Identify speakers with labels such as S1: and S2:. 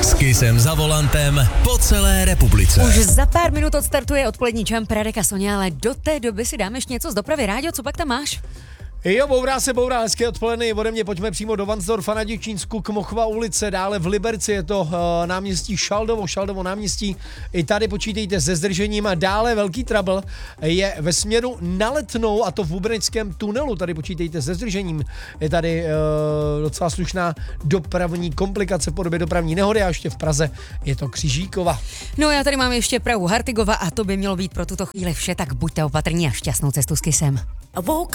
S1: S Kissem za volantem po celé republice.
S2: Už za pár minut odstartuje odpolední Jump Radek a Soňa, ale do té doby si dáme ještě něco z dopravy. Ráďo, co pak tam máš?
S3: Jo, bourá, hezké odpoledne ode mě, pojďme přímo do Vansdorfa na Děčínsku, Kmochova ulice, dále v Liberci je to náměstí Šaldovo náměstí, i tady počítejte se zdržením a dále velký trouble je ve směru na Letnou a to v Bubeneckém tunelu, tady počítejte se zdržením, je tady docela slušná dopravní komplikace v podobě dopravní nehody a ještě v Praze je to Křižíkova.
S2: No já tady mám ještě Prahu Hartigova a to by mělo být pro tuto chvíli vše, tak buďte opatrní a šťastnou cestu s Kissem.